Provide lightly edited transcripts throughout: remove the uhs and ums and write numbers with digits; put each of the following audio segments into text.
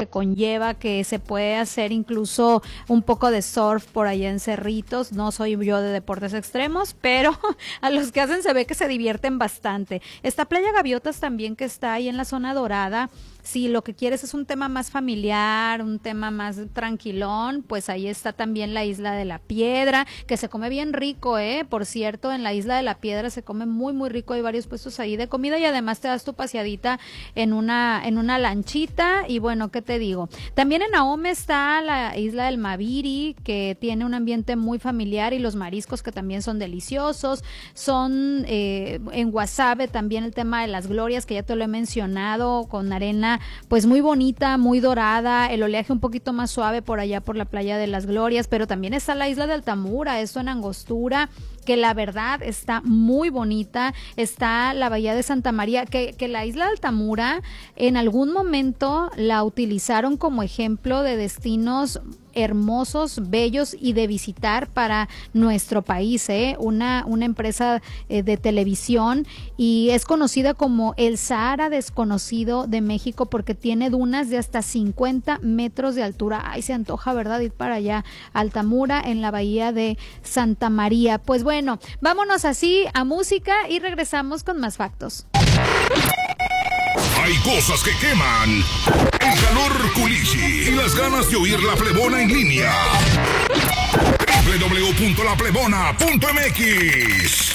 que conlleva, que se puede hacer incluso un poco de surf por allá en Cerritos. No soy yo de deportes extremos, pero a los que hacen se ve que se divierten bastante. Está Playa Gaviotas también, que está ahí en la zona dorada. Si lo que quieres es un tema más familiar, un tema más tranquilón, pues ahí está también la Isla de la Piedra, que se come bien rico, por cierto, en la Isla de la Piedra se come muy muy rico, hay varios puestos ahí de comida y además te das tu paseadita en una lanchita. Y bueno, ¿qué te digo? También en Ahome está la Isla del Maviri, que tiene un ambiente muy familiar, y los mariscos que también son deliciosos. Son en Guasave también el tema de las glorias, que ya te lo he mencionado, con arena pues muy bonita, muy dorada, el oleaje un poquito más suave por allá por la playa de las Glorias. Pero también está la isla de Altamura, esto en Angostura, que la verdad está muy bonita. Está la bahía de Santa María, que la isla de Altamura en algún momento la utilizaron como ejemplo de destinos hermosos, bellos y de visitar para nuestro país, una empresa de televisión, y es conocida como el Sahara desconocido de México porque tiene dunas de hasta 50 metros de altura. Ay, se antoja, ¿verdad?, ir para allá, Altamura, en la bahía de Santa María. Pues bueno, vámonos así a música y regresamos con más factos. Hay cosas que queman: el calor culichi y las ganas de oír La Plebona en línea. www.laplebona.mx.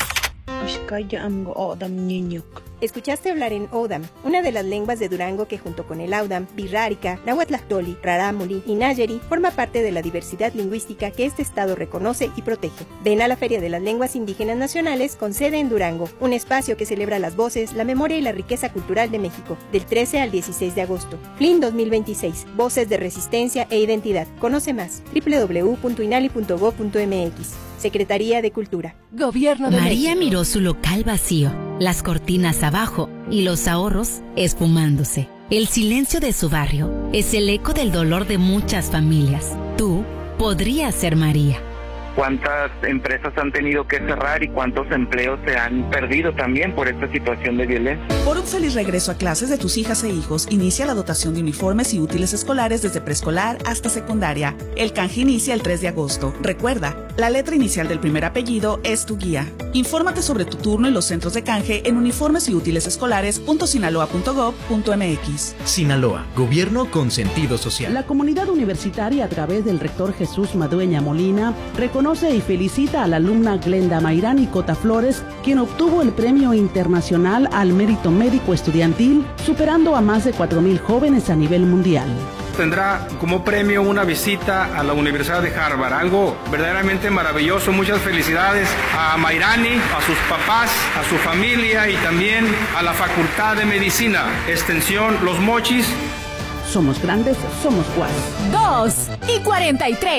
Escuchaste hablar en Odam, una de las lenguas de Durango que junto con el Audam, Birrárica, Nahuatlactoli, Rarámuri y Nayeri forma parte de la diversidad lingüística que este estado reconoce y protege. Ven a la Feria de las Lenguas Indígenas Nacionales con sede en Durango, un espacio que celebra las voces, la memoria y la riqueza cultural de México, del 13 al 16 de agosto. FLIN 2026, Voces de Resistencia e Identidad. Conoce más, www.inali.go.mx. Secretaría de Cultura. Gobierno de María México. miró su local vacío, las cortinas abajo y los ahorros esfumándose. El silencio de su barrio es el eco del dolor de muchas familias. Tú podrías ser María. ¿Cuántas empresas han tenido que cerrar y cuántos empleos se han perdido también por esta situación de violencia? Por un feliz regreso a clases de tus hijas e hijos, inicia la dotación de uniformes y útiles escolares desde preescolar hasta secundaria. El canje inicia el 3 de agosto. Recuerda, la letra inicial del primer apellido es tu guía. Infórmate sobre tu turno en los centros de canje en uniformes y útiles escolares.sinaloa.gov.mx. Sinaloa, gobierno con sentido social. La comunidad universitaria, a través del rector Jesús Madueña Molina, reconoce y felicita a la alumna Glenda Mayrani Cota Flores, quien obtuvo el Premio Internacional al Mérito Médico Estudiantil, superando a más de 4,000 jóvenes a nivel mundial. Tendrá como premio una visita a la Universidad de Harvard, algo verdaderamente maravilloso. Muchas felicidades a Mayrani, a sus papás, a su familia y también a la Facultad de Medicina, Extensión Los Mochis. Somos grandes, somos Guas. 2:43.